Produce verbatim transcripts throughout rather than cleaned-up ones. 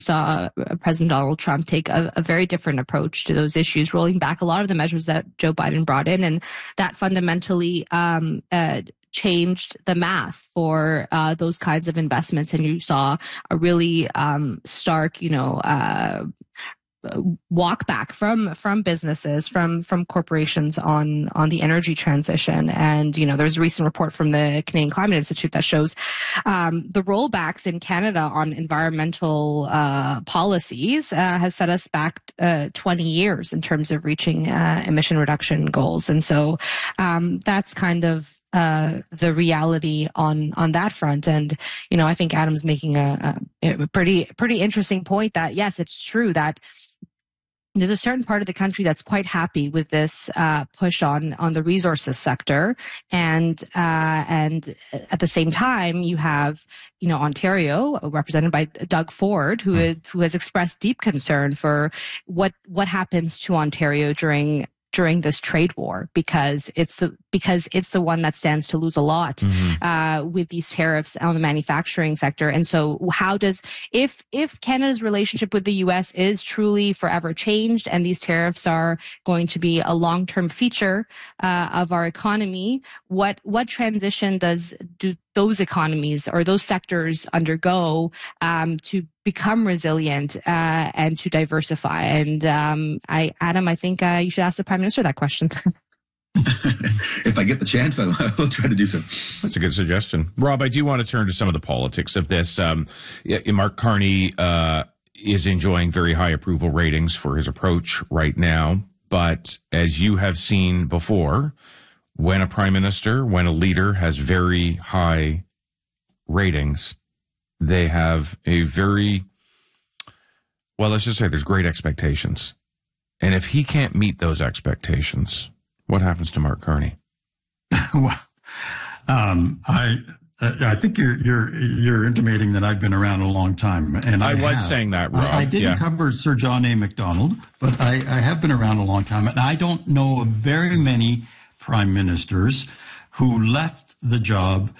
saw President Donald Trump take a, a very different approach to those issues, rolling back a lot of the measures that Joe Biden brought in, and that fundamentally um, uh, changed the math for uh, those kinds of investments. And you saw a really um, stark, you know, uh, walk back from from businesses, from from corporations on on the energy transition. And you know, there's a recent report from the Canadian Climate Institute that shows um, the rollbacks in Canada on environmental uh, policies uh, has set us back uh, twenty years in terms of reaching uh, emission reduction goals. And so um, that's kind of Uh, the reality on on that front. And you know, I think Adam's making a, a pretty pretty interesting point that yes, it's true that there's a certain part of the country that's quite happy with this uh, push on on the resources sector, and uh, and at the same time, you have you know Ontario, represented by Doug Ford, who is, who has expressed deep concern for what what happens to Ontario during. during this trade war, because it's the because it's the one that stands to lose a lot mm-hmm. uh, with these tariffs on the manufacturing sector. And so, how does if if Canada's relationship with the U S is truly forever changed, and these tariffs are going to be a long term feature uh, of our economy, what what transition does do those economies or those sectors undergo um, to become resilient uh, and to diversify? And um, I, Adam, I think uh, you should ask the Prime Minister that question. If I get the chance, I will try to do so. That's a good suggestion. Rob, I do want to turn to some of the politics of this. Um, Mark Carney uh, is enjoying very high approval ratings for his approach right now. But as you have seen before, when a prime minister, when a leader has very high ratings, they have a very, well, let's just say there's great expectations. And if he can't meet those expectations, what happens to Mark Carney? Well, um, I I think you're you're you're intimating that I've been around a long time, and I, I was have. saying that, Rob. I, I didn't yeah. cover Sir John A. Macdonald, but I, I have been around a long time, and I don't know of very many prime ministers who left the job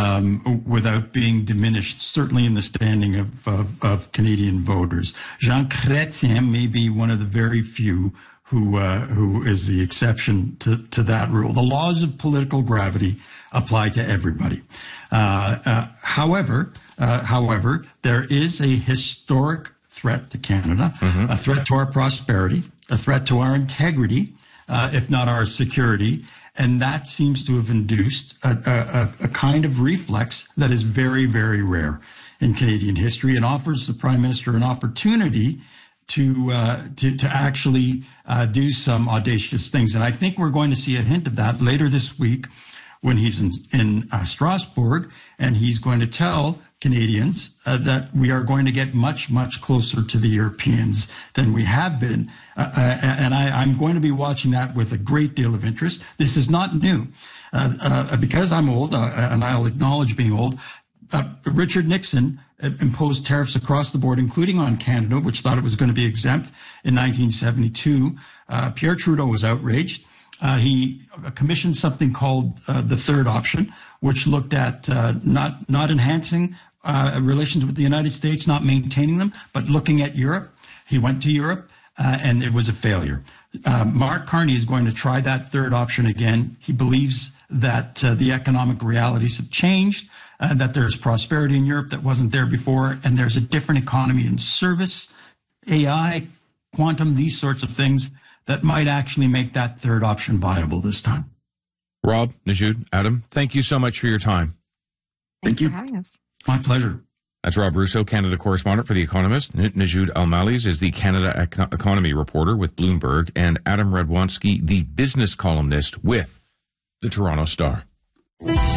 um, without being diminished, certainly in the standing of, of, of Canadian voters. Jean Chrétien may be one of the very few who uh, who is the exception to, to that rule. The laws of political gravity apply to everybody. Uh, uh, however, uh, however, there is a historic threat to Canada, mm-hmm. a threat to our prosperity, a threat to our integrity, uh, if not our security. And that seems to have induced a, a, a kind of reflex that is very, very rare in Canadian history, and offers the Prime Minister an opportunity to uh, to, to actually uh, do some audacious things. And I think we're going to see a hint of that later this week when he's in, in uh, Strasbourg, and he's going to tell Canadians uh, that we are going to get much, much closer to the Europeans than we have been. Uh, uh, and I, I'm going to be watching that with a great deal of interest. This is not new. Uh, uh, because I'm old, uh, and I'll acknowledge being old, uh, Richard Nixon imposed tariffs across the board, including on Canada, which thought it was going to be exempt in nineteen seventy-two. Uh, Pierre Trudeau was outraged. Uh, he commissioned something called uh, the third option, which looked at uh, not not enhancing uh, relations with the United States, not maintaining them, but looking at Europe. He went to Europe, uh, and it was a failure. Uh, Mark Carney is going to try that third option again. He believes that uh, the economic realities have changed, uh, that there's prosperity in Europe that wasn't there before, and there's a different economy in service, A I, quantum, these sorts of things that might actually make that third option viable this time. Rob, Najoud, Adam, thank you so much for your time. Thanks Thank you. for having us. My pleasure. That's Rob Russo, Canada correspondent for The Economist. Najoud Al-Mallis is the Canada econ- economy reporter with Bloomberg, and Adam Radwanski, the business columnist with the Toronto Star.